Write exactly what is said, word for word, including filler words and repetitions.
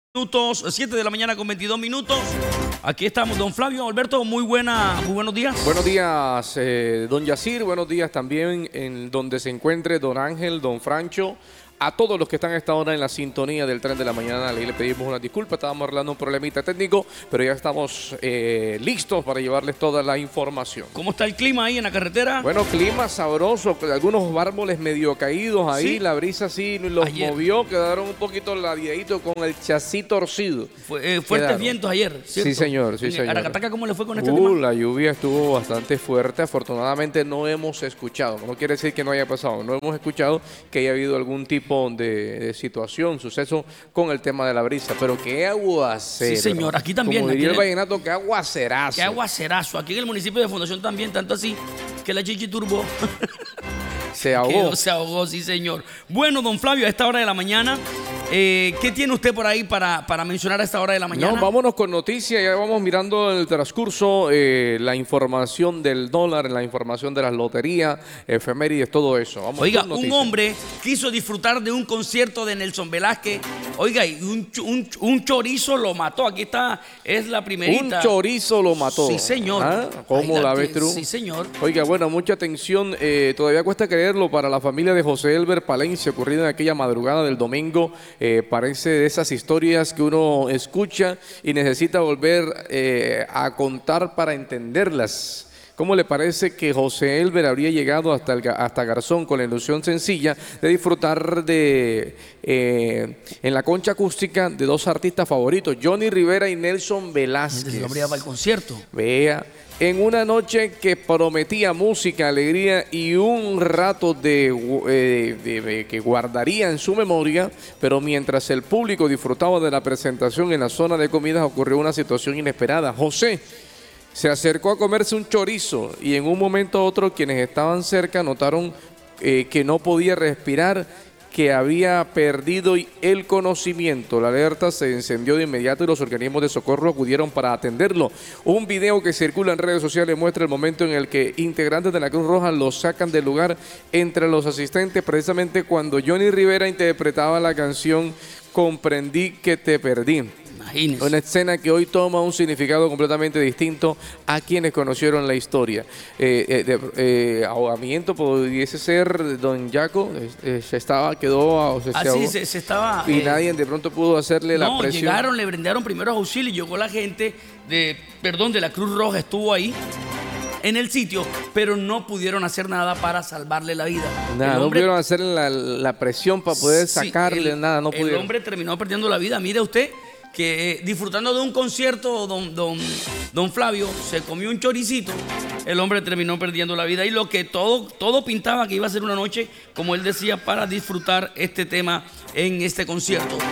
Minutos, siete de la mañana con veintidós minutos. Aquí estamos, don Flavio Alberto, muy buena, muy buenos días. Buenos días, eh, don Yacir, buenos días también en donde se encuentre don Ángel, don Francho. A todos los que están a esta hora en la sintonía del tren de la mañana, le pedimos una disculpa, estábamos arreglando un problemita técnico, pero ya estamos eh, listos para llevarles toda la información. ¿Cómo está el clima ahí en la carretera? Bueno, clima sabroso, algunos árboles medio caídos ahí, ¿sí? La brisa sí los ayer movió, quedaron un poquito ladeaditos con el chasis torcido. Fue, eh, fuertes quedaron. vientos ayer, ¿cierto? Sí, señor, sí, señor. Aracataca, ¿cómo le fue con este uh, tema? La lluvia estuvo bastante fuerte, afortunadamente no hemos escuchado, no quiere decir que no haya pasado, no hemos escuchado que haya habido algún tipo de, de situación, suceso con el tema de la brisa, pero qué aguacero. Sí, señor, aquí también. Como diría aquí el vallenato, qué aguacerazo. Qué aguacerazo. Aquí en el municipio de Fundación también, tanto así que la Chichi Turbo se ahogó. Se ahogó, sí, señor. Bueno, don Flavio, a esta hora de la mañana, eh, ¿qué tiene usted por ahí para, para mencionar a esta hora de la mañana? No, vámonos con noticias, ya vamos mirando en el transcurso eh, la información del dólar, la información de las loterías, efemérides, todo eso. Vamos. Oiga, un hombre quiso disfrutar de un concierto de Nelson Velázquez, oiga, y un, un, un chorizo lo mató. Aquí está, es la primerita. Un chorizo lo mató. Sí, señor. ¿Ah? ¿Cómo Oiga, la ves tú? Sí, señor. Oiga, bueno, mucha atención, eh, todavía cuesta creerlo para la familia de José Elber Palencia, ocurrido en aquella madrugada del domingo. Eh, parece de esas historias que uno escucha y necesita volver eh, a contar para entenderlas. ¿Cómo le parece que José Elber habría llegado hasta, el, hasta Garzón con la ilusión sencilla de disfrutar de eh, en la concha acústica de dos artistas favoritos, Johnny Rivera y Nelson Velázquez? Se habría para el concierto. Vea, en una noche que prometía música, alegría y un rato de, eh, de, de que guardaría en su memoria, pero mientras el público disfrutaba de la presentación en la zona de comidas ocurrió una situación inesperada. José se acercó a comerse un chorizo y en un momento a otro quienes estaban cerca notaron eh, que no podía respirar, que había perdido el conocimiento. La alerta se encendió de inmediato y los organismos de socorro acudieron para atenderlo. Un video que circula en redes sociales muestra el momento en el que integrantes de la Cruz Roja lo sacan del lugar entre los asistentes, precisamente cuando Johnny Rivera interpretaba la canción Comprendí que te perdí. Imagínese. Una escena que hoy toma un significado completamente distinto a quienes conocieron la historia. Eh, eh, de, eh, ahogamiento pudiese ser don Jaco, eh, se estaba, quedó, se, ah, se sí, se, se estaba. Y eh, nadie de pronto pudo hacerle no, la presión. Llegaron, le brindaron primeros auxilios, llegó la gente de, perdón, de la Cruz Roja, estuvo ahí en el sitio, pero no pudieron hacer nada para salvarle la vida. Nada, hombre, no pudieron hacer la, la presión para poder sí, sacarle el, nada, no pudieron. El hombre terminó perdiendo la vida. Mire usted que eh, disfrutando de un concierto, don, don, don Flavio se comió un choricito, el hombre terminó perdiendo la vida y lo que todo, todo pintaba que iba a ser una noche, como él decía, para disfrutar este tema en este concierto.